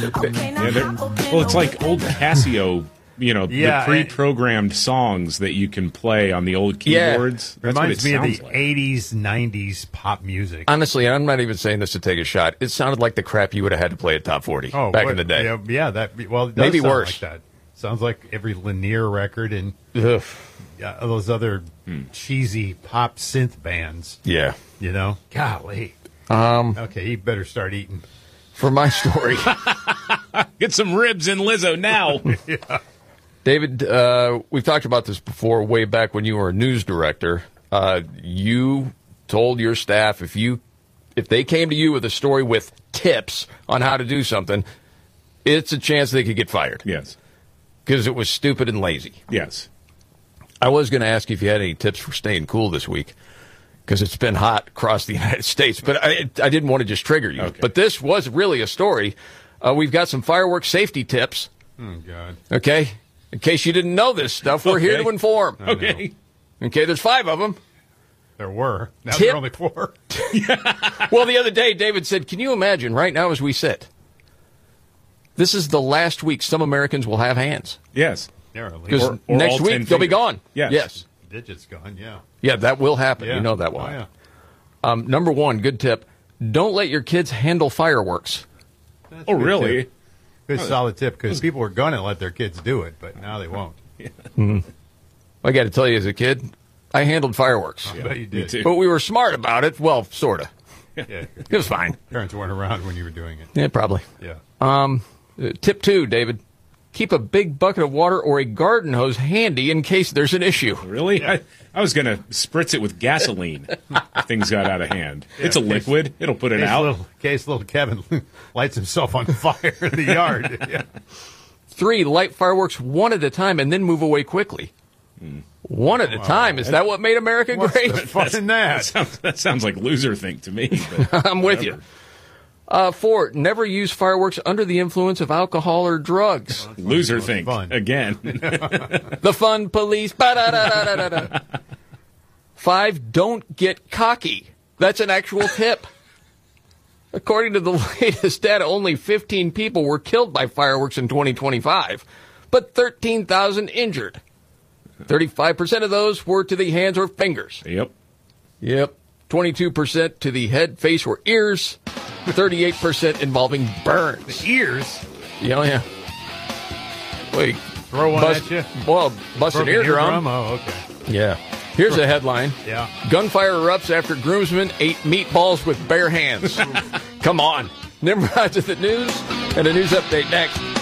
Well, it's like old Casio, the pre-programmed songs that you can play on the old keyboards. Yeah. Reminds me of the 80s, 90s pop music. Honestly, I'm not even saying this to take a shot. It sounded like the crap you would have had to play at Top 40 back in the day. It does maybe sound worse. Like that. Sounds like every Lanier record and those other cheesy pop synth bands. Yeah. Golly. Okay, you better start eating. For my story. Get some ribs in Lizzo now. Yeah. David, we've talked about this before, way back when you were a news director. You told your staff if they came to you with a story with tips on how to do something, it's a chance they could get fired. Yes. Because it was stupid and lazy. Yes. I was going to ask you if you had any tips for staying cool this week, because it's been hot across the United States. But I didn't want to just trigger you. Okay. But this was really a story. We've got some fireworks safety tips. Oh, God. Okay? In case you didn't know this stuff, we're here to inform. Okay. Okay, there's 5 of them. There were. Now there are only 4. Well, the other day, David said, can you imagine right now as we sit, this is the last week some Americans will have hands. Yes. Because next week they'll be gone. Yes. Digits gone, yeah. Yeah, that will happen. Yeah. You know that will Oh, happen. yeah. Number 1, good tip, don't let your kids handle fireworks. That's Oh, a good really? tip. Good solid tip, because people were going to let their kids do it, but now they won't. I got to tell you, as a kid, I handled fifireworks. I bet you Me did. too. But we were smart about it. Well, sort of. Yeah. It was fine. Parents weren't around when you were doing it. Yeah, probably. Yeah. Tip 2, David. Keep a big bucket of water or a garden hose handy in case there's an issue. Really? Yeah. I was going to spritz it with gasoline if things got out of hand. Yeah, it's a liquid. It'll put it out. In case little Kevin lights himself on fire in the yard. Yeah. 3, light fireworks one at a time and then move away quickly. One at a time. Is that what made America great? What's in that? That sounds like loser think to me. But I'm with you. 4, never use fireworks under the influence of alcohol or drugs. Loser think again. The fun police. Ba-da-da-da-da-da. 5, don't get cocky. That's an actual tip. According to the latest data, only 15 people were killed by fireworks in 2025, but 13,000 injured. 35% of those were to the hands or fingers. Yep. 22% to the head, face, or ears. 38% involving burns. The ears? Yeah. Wait. Throw one at you? Well, bust an eardrum. Oh, okay. Yeah. Here's a headline. Yeah. Gunfire erupts after groomsmen ate meatballs with bare hands. Come on. Nimrod's at the news and a news update next.